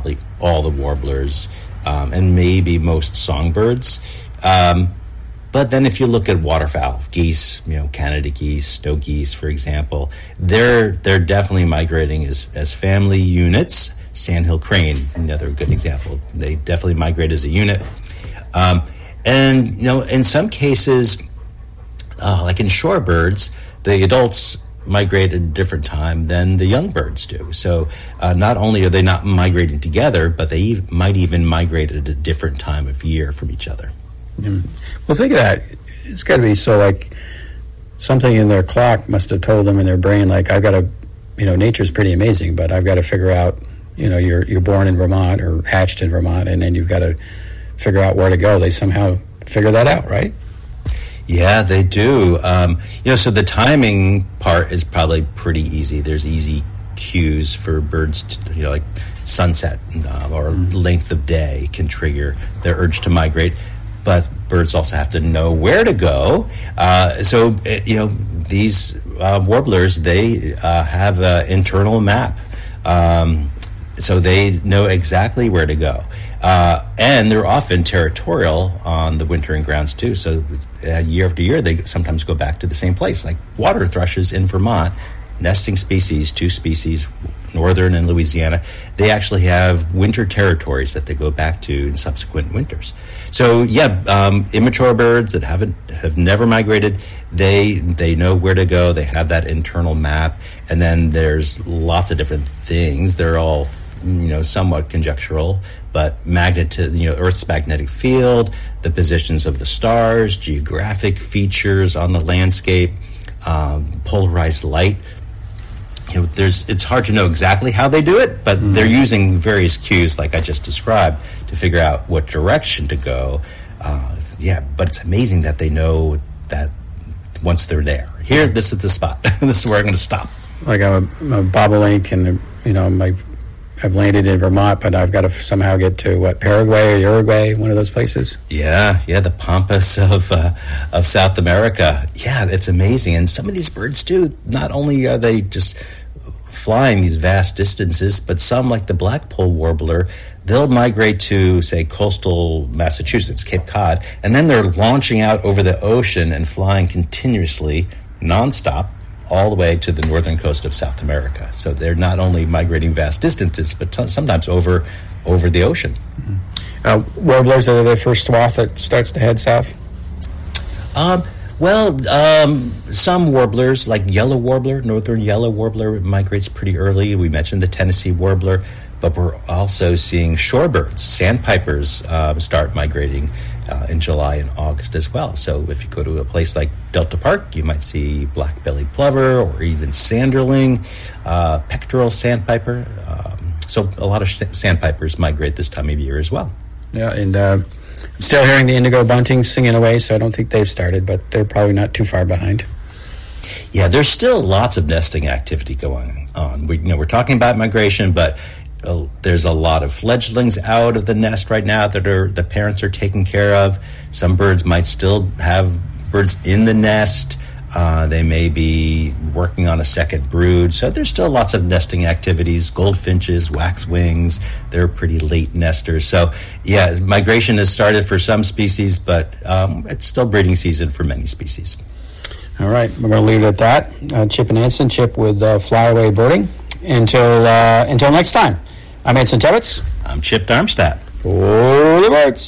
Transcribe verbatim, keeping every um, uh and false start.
probably all the warblers, um, and maybe most songbirds. Um, but then if you look at waterfowl, geese, you know, Canada geese, snow geese, for example, they're they're definitely migrating as, as family units. Sandhill crane, another good example. They definitely migrate as a unit. Um, and, you know, in some cases, uh, like in shorebirds, the adults migrate at a different time than the young birds do. So uh, not only are they not migrating together, but they e- might even migrate at a different time of year from each other. Mm. Well, think of that. It's got to be so, like, something in their clock must have told them in their brain, like, I've got to, you know, nature's pretty amazing, but I've got to figure out, you know, you're you're born in Vermont or hatched in Vermont, and then you've got to figure out where to go. They somehow figure that out, right? Yeah, they do. Um, you know, so the timing part is probably pretty easy. There's easy cues for birds, to, you know, like sunset uh, or mm-hmm. length of day can trigger their urge to migrate. But birds also have to know where to go. Uh, so, you know, these uh, warblers, they uh, have an internal map. Um, so they know exactly where to go. Uh, and they're often territorial on the wintering grounds, too. So uh, year after year, they sometimes go back to the same place. Like water thrushes in Vermont, nesting species, two species, northern and Louisiana, they actually have winter territories that they go back to in subsequent winters. So, yeah, um, immature birds that haven't have never migrated, they they know where to go. They have that internal map. And then there's lots of different things. They're all, you know, somewhat conjectural, but magnet, you know, Earth's magnetic field, the positions of the stars, geographic features on the landscape, um, polarized light. You know, there's it's hard to know exactly how they do it, but mm-hmm. they're using various cues, like I just described, to figure out what direction to go. Uh, yeah, but it's amazing that they know that once they're there. Here, this is the spot. This is where I'm going to stop. Like I'm a, I'm a bobolink, and you know, my I've landed in Vermont, but I've got to somehow get to what, Paraguay or Uruguay, one of those places. Yeah, yeah, the pampas of uh, of South America. Yeah, it's amazing, and some of these birds too. Not only are they just flying these vast distances, but some, like the blackpoll warbler, they'll migrate to, say, coastal Massachusetts, Cape Cod, and then they're launching out over the ocean and flying continuously, nonstop, all the way to the northern coast of South America. So they're not only migrating vast distances, but t- sometimes over over the ocean. Mm-hmm. Uh, warblers, are they the first swath that starts to head south? Um, well, um, some warblers, like yellow warbler, northern yellow warbler, migrates pretty early. We mentioned the Tennessee warbler, but we're also seeing shorebirds, sandpipers, uh, start migrating uh, in July and August as well. So if you go to a place like Delta Park, you might see black-bellied plover or even sanderling, uh, pectoral sandpiper. Um, so a lot of sh- sandpipers migrate this time of year as well. Yeah, and uh, I'm still hearing the indigo buntings singing away, so I don't think they've started, but they're probably not too far behind. Yeah, there's still lots of nesting activity going on. We, you know, we're talking about migration, but Uh, there's a lot of fledglings out of the nest right now that are the parents are taking care of. Some birds might still have birds in the nest. Uh, they may be working on a second brood. So there's still lots of nesting activities. Goldfinches, waxwings, they're pretty late nesters. So, yeah, migration has started for some species, but um, it's still breeding season for many species. All right, we're going to leave it at that. Uh, Chip and Anson, Chip with uh, Flyaway Birding. Until uh, until next time, I'm Anson Tebbetts. I'm Chip Darmstadt. For the birds.